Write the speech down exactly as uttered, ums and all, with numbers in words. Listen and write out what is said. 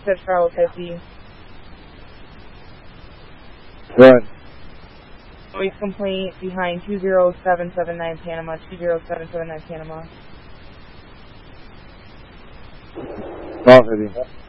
Dispatch Bravo fifty. What? Noise complaint behind two zero seven seven nine Panama, two zero seven seven nine Panama. Bravo fifty.